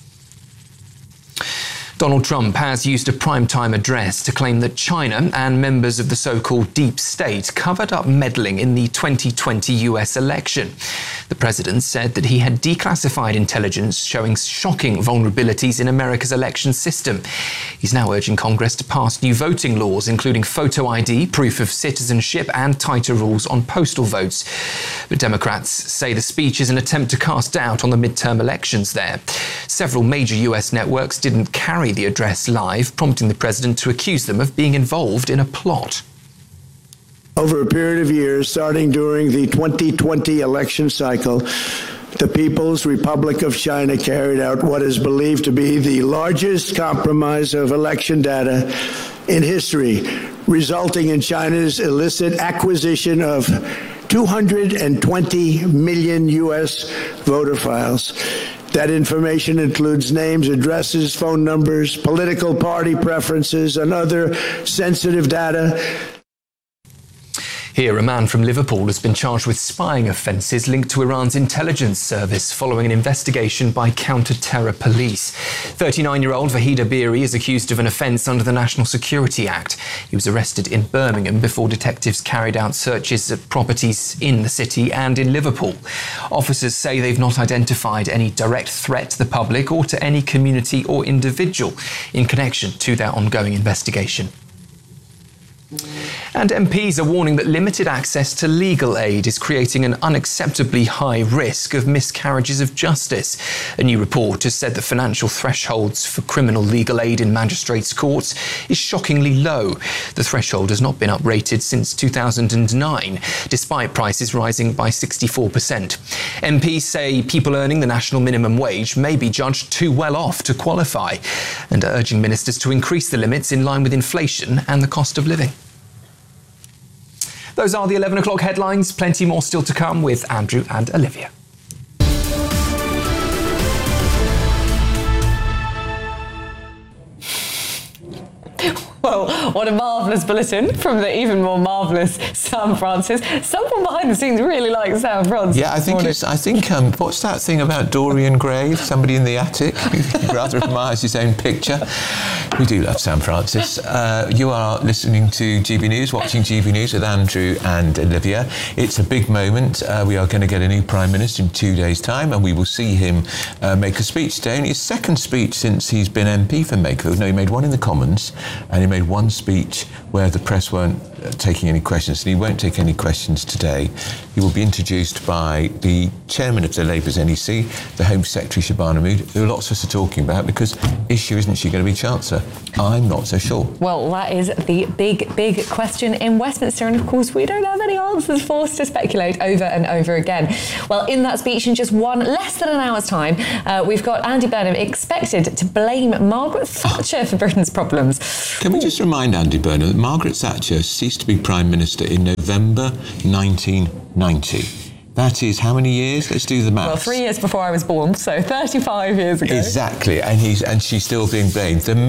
Donald Trump has used a primetime address to claim that China and members of the so-called deep state covered up meddling in the 2020 US election. The president said that he had declassified intelligence showing shocking vulnerabilities in America's election system. He's now urging Congress to pass new voting laws, including photo ID, proof of citizenship, and tighter rules on postal votes. But Democrats say the speech is an attempt to cast doubt on the midterm elections there. Several major US networks didn't carry the address live, prompting the president to accuse them of being involved in a plot.
Over a period of years, starting during the 2020 election cycle, the People's Republic of China carried out what is believed to be the largest compromise of election data in history, resulting in China's illicit acquisition of 220 million U.S. voter files. That information includes names, addresses, phone numbers, political party preferences, and other sensitive data.
Here, a man from Liverpool has been charged with spying offences linked to Iran's intelligence service following an investigation by counter-terror police. 39-year-old Vahid Abiri is accused of an offence under the National Security Act. He was arrested in Birmingham before detectives carried out searches at properties in the city and in Liverpool. Officers say they've not identified any direct threat to the public or to any community or individual in connection to their ongoing investigation. And MPs are warning that limited access to legal aid is creating an unacceptably high risk of miscarriages of justice. A new report has said that financial thresholds for criminal legal aid in magistrates' courts is shockingly low. The threshold has not been uprated since 2009, despite prices rising by 64%. MPs say people earning the national minimum wage may be judged too well off to qualify, and are urging ministers to increase the limits in line with inflation and the cost of living. Those are the 11 o'clock headlines. Plenty more still to come with Andrew and Olivia.
Well, what a marvellous bulletin from the even more marvellous Sam Francis. Someone behind the scenes really likes Sam Francis.
Yeah, I think what's that thing about Dorian Gray? Somebody in the attic who rather admires his own picture. We do love Sam Francis. You are listening to GB News, watching GB News with Andrew and Olivia. It's a big moment. We are going to get a new Prime Minister in 2 days' time, and we will see him make a speech today. Only his second speech since he's been MP for Makefield. No, he made one in the Commons, and he made one speech where the press weren't taking any questions, and he won't take any questions today. He will be introduced by the chairman of the Labour's NEC, the Home Secretary Shabana Mahmood, who lots of us are talking about, because isn't she going to be Chancellor? I'm not so sure.
Well, that is the big question in Westminster, and of course we don't have any answers for us to speculate over and over again. Well, in that speech in just less than an hour's time, we've got Andy Burnham expected to blame Margaret Thatcher for Britain's problems.
Can we just remind Andy Burnham that Margaret Thatcher ceased to be Prime Minister in November 1990. That is how many years? Let's do the maths.
Well, 3 years before I was born, so 35 years ago.
Exactly, and she's still being blamed. The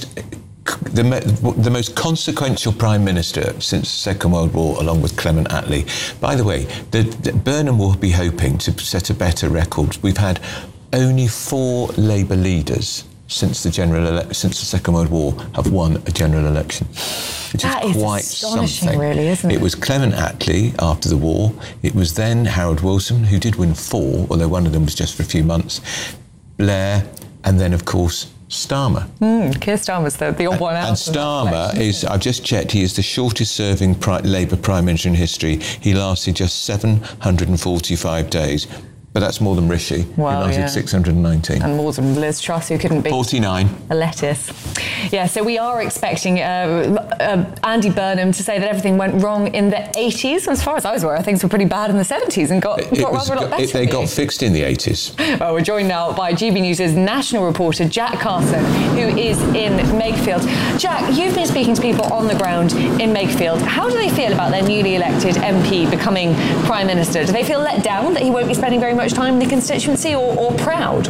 most consequential Prime Minister since the Second World War, along with Clement Attlee. By the way, Burnham will be hoping to set a better record. We've had only 4 Labour leaders since the Second World War have won a general election.
That is
quite
astonishing,
something.
Really, isn't it?
It was Clement Attlee after the war. It was then Harold Wilson, who did win 4, although one of them was just for a few months, Blair, and then, of course, Starmer.
Keir Starmer's the odd one out.
And Starmer is, I've just checked, he is the shortest serving Labour Prime Minister in history. He lasted just 745 days. But that's more than Rishi, who lasted 619.
And more than Liz Truss, who couldn't be
49.
A lettuce. Yeah, so we are expecting Andy Burnham to say that everything went wrong in the 80s. As far as I was aware, things were pretty bad in the 70s and got rather a lot better.
They got fixed in the 80s.
Well, we're joined now by GB News' national reporter, Jack Carson, who is in Makefield. Jack, you've been speaking to people on the ground in Makefield. How do they feel about their newly elected MP becoming Prime Minister? Do they feel let down that he won't be spending very much time in the constituency, or proud?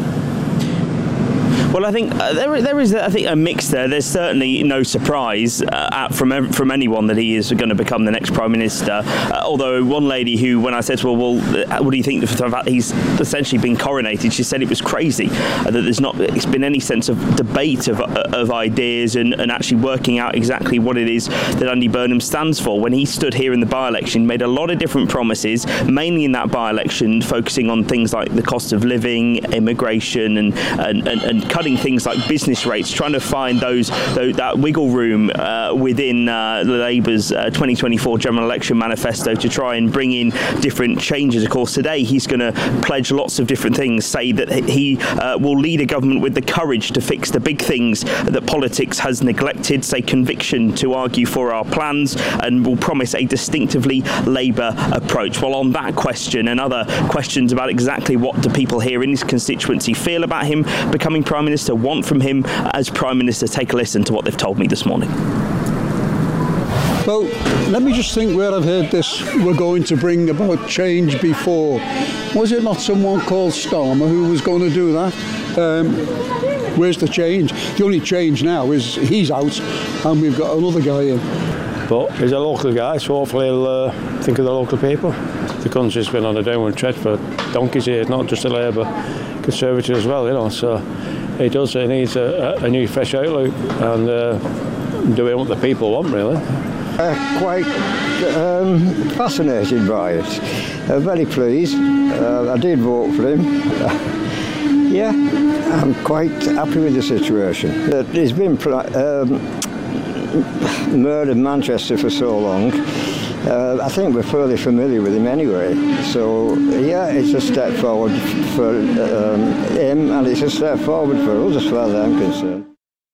Well, I think there is a mix there. There's certainly no surprise from anyone that he is going to become the next Prime Minister. Although one lady who, when I said to her, well, what do you think of the fact he's essentially been coronated, she said it was crazy, that there's not been any sense of debate of ideas and actually working out exactly what it is that Andy Burnham stands for. When he stood here in the by-election, made a lot of different promises, mainly in that by-election, focusing on things like the cost of living, immigration, and cutting things like business rates, trying to find that wiggle room within Labour's 2024 general election manifesto to try and bring in different changes. Of course, today he's going to pledge lots of different things, say that he will lead a government with the courage to fix the big things that politics has neglected, say conviction to argue for our plans, and will promise a distinctively Labour approach. Well, on that question and other questions about exactly what do people here in his constituency feel about him becoming Prime Minister, want from him as Prime Minister, take a listen to what they've told me this morning.
Well, let me just think where I've heard this, we're going to bring about change before. Was it not someone called Starmer who was going to do that? Where's the change? The only change now is he's out and we've got another guy in.
But he's a local guy, so hopefully he'll think of the local people. The country's been on a downward trend for donkeys here, not just a Labour Conservative as well, so he needs a new fresh outlook and doing what the people want, really.
Quite fascinated by it. Very pleased. I did vote for him. I'm quite happy with the situation. He's been murdered Manchester for so long, I think we're fairly familiar with him anyway. So, yeah, it's a step forward for him, and it's a step forward for us as far as I'm concerned.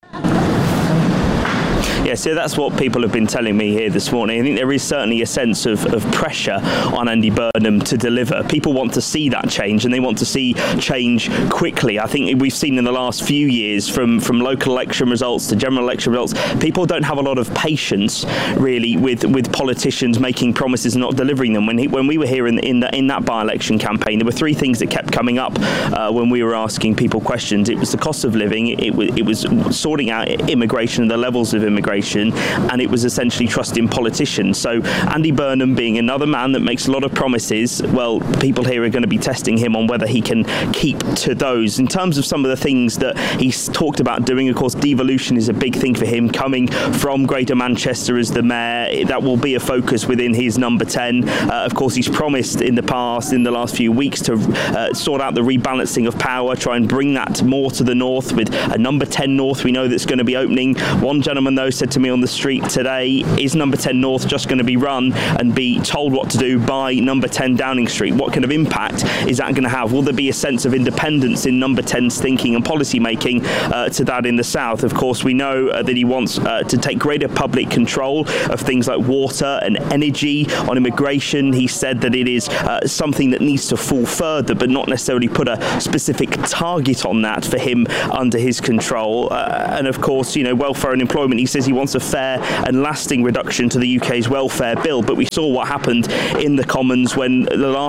Yeah, so that's what people have been telling me here this morning. I think there is certainly a sense of pressure on Andy Burnham to deliver. People want to see that change, and they want to see change quickly. I think we've seen in the last few years, from local election results to general election results, people don't have a lot of patience, really, with politicians making promises and not delivering them. When we were here in that by-election campaign, there were three things that kept coming up when we were asking people questions. It was the cost of living, it was sorting out immigration and the levels of immigration, and it was essentially trusting politicians. So Andy Burnham being another man that makes a lot of promises, well, people here are going to be testing him on whether he can keep to those. In terms of some of the things that he's talked about doing, of course, devolution is a big thing for him. Coming from Greater Manchester as the mayor, that will be a focus within his number 10. Of course, he's promised in the past, in the last few weeks, to sort out the rebalancing of power, try and bring that more to the north with a number 10 north we know that's going to be opening. One gentleman, though, said to me on the street today, is number 10 North just going to be run and be told what to do by number 10 Downing Street? What kind of impact is that going to have? Will there be a sense of independence in number 10's thinking and policy making to that in the south? Of course, we know that he wants to take greater public control of things like water and energy. On immigration, he said that it is something that needs to fall further, but not necessarily put a specific target on that for him under his control. And of course, welfare and employment, he says he wants a fair and lasting reduction to the UK's welfare bill. But we saw what happened in the Commons when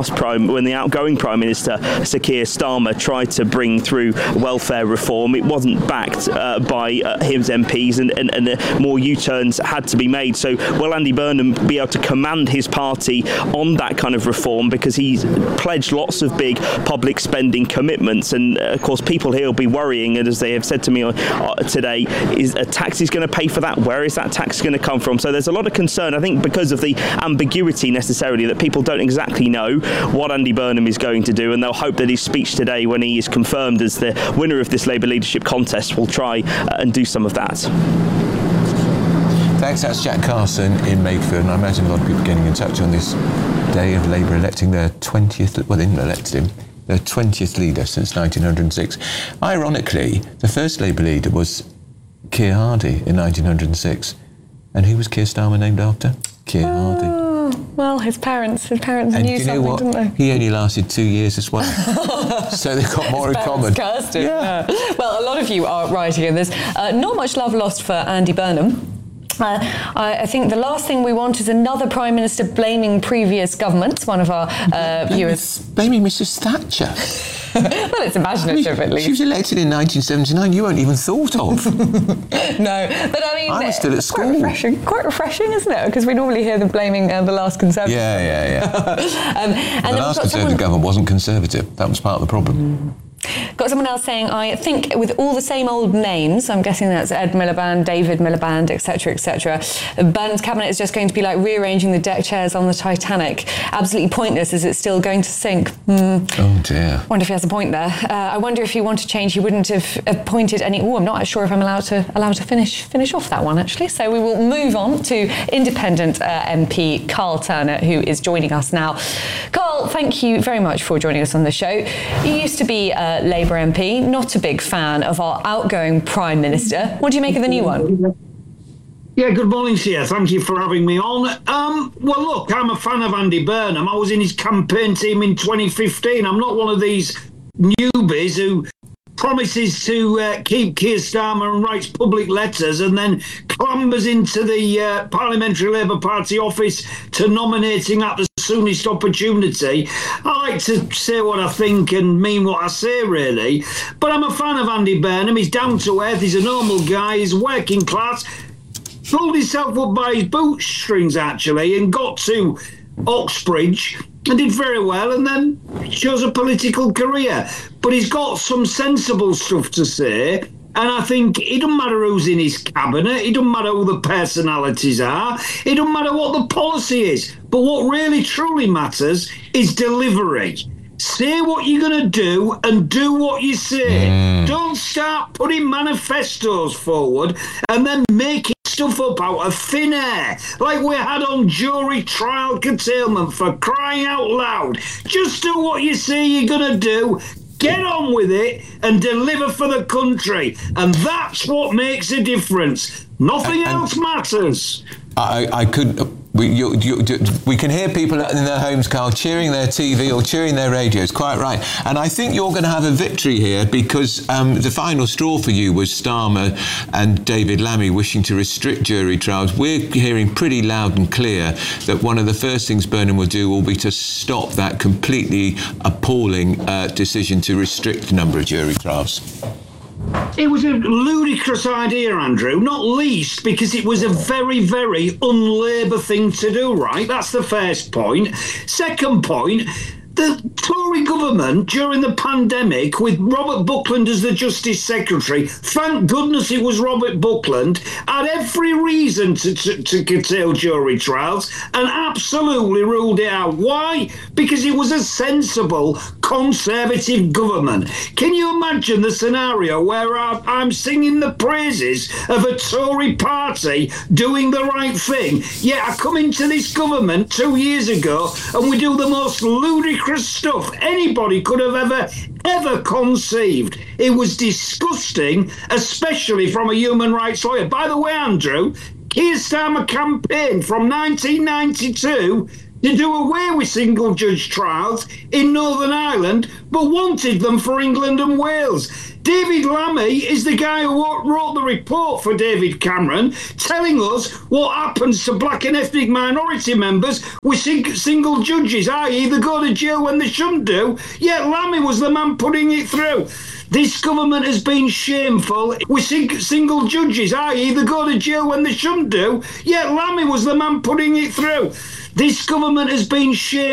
the outgoing Prime Minister, Sir Keir Starmer, tried to bring through welfare reform. It wasn't backed by his MPs, and more U-turns had to be made. So will Andy Burnham be able to command his party on that kind of reform, because he's pledged lots of big public spending commitments, and of course people here will be worrying, and as they have said to me today, is a tax is going to pay for that? Where is that tax going to come from? So there's a lot of concern, I think, because of the ambiguity necessarily, that people don't exactly know what Andy Burnham is going to do, and they'll hope that his speech today, when he is confirmed as the winner of this Labour leadership contest, will try and do some of that.
Thanks, that's Jack Carson in Maidfield, and I imagine a lot of people getting in touch on this day of Labour electing their 20th, well, they didn't elect him, their 20th leader since 1906. Ironically, the first Labour leader was Keir Hardie in 1906. And who was Keir Starmer named after? Keir Hardie.
Well, his parents
and
knew something, didn't they?
He only lasted 2 years as well. So they've got more in common.
Yeah. Well, a lot of you are writing in this. Not much love lost for Andy Burnham. I think the last thing we want is another Prime Minister blaming previous governments. One of our viewers...
Blaming Mrs Thatcher.
Well, it's imaginative, at least.
She was elected in 1979. You weren't even thought of.
No, but I mean...
I was still at school.
Quite refreshing, isn't it? Because we normally hear them blaming the last Conservative.
Yeah. The last Conservative government wasn't Conservative. That was part of the problem.
Got someone else saying, I think with all the same old names, I'm guessing that's Ed Miliband, David Miliband, etc., Burnham's cabinet is just going to be like rearranging the deck chairs on the Titanic. Absolutely pointless. Is it still going to sink?
Oh dear.
Wonder if he has a point there. I wonder if he wanted to change, he wouldn't have appointed any... Oh, I'm not sure if I'm allowed to finish off that one, actually. So we will move on to independent MP Carl Turner, who is joining us now. Carl, thank you very much for joining us on the show. You used to be Labour MP, not a big fan of our outgoing Prime Minister. What do you make of the new one?
Yeah, good morning to you. Thank you for having me on. Well, look, I'm a fan of Andy Burnham. I was in his campaign team in 2015. I'm not one of these newbies who promises to keep Keir Starmer and writes public letters and then clambers into the Parliamentary Labour Party office to nominating at the soonest opportunity. I like to say what I think and mean what I say, really. But I'm a fan of Andy Burnham. He's down to earth. He's a normal guy. He's working class. Pulled himself up by his bootstrings, actually, and got to Oxbridge and did very well, and then chose a political career. But he's got some sensible stuff to say, and I think it doesn't matter who's in his cabinet, it doesn't matter who the personalities are, it doesn't matter what the policy is. But what really truly matters is delivery. Say what you're going to do and do what you say. Don't start putting manifestos forward and then make stuff up out of thin air, like we had on jury trial curtailment, for crying out loud. Just do what you say you're going to do. Get on with it and deliver for the country. And that's what makes a difference. Nothing else matters.
I could... We can hear people in their homes, Carl, cheering their TV or cheering their radios. Quite right. And I think you're going to have a victory here, because the final straw for you was Starmer and David Lammy wishing to restrict jury trials. We're hearing pretty loud and clear that one of the first things Burnham will do will be to stop that completely appalling decision to restrict the number of jury trials.
It was a ludicrous idea, Andrew, not least because it was a very, very un-Labour thing to do, right? That's the first point. Second point, the Tory government during the pandemic, with Robert Buckland as the Justice Secretary, thank goodness it was Robert Buckland, had every reason to curtail jury trials and absolutely ruled it out. Why? Because it was a sensible, Conservative government. Can you imagine the scenario where I'm singing the praises of a Tory party doing the right thing, yet I come into this government 2 years ago and we do the most ludicrous stuff anybody could have ever conceived? It was disgusting, especially from a human rights lawyer. By the way, Andrew, Keir Starmer campaigned from 1992 to do away with single judge trials in Northern Ireland, but wanted them for England and Wales. David Lammy is the guy who wrote the report for David Cameron, telling us what happens to black and ethnic minority members with single judges, i.e. they go to jail when they shouldn't do, yet Lammy was the man putting it through. This government has been shameful with single judges, i.e. they go to jail when they shouldn't do, yet Lammy was the man putting it through. This government has been shameful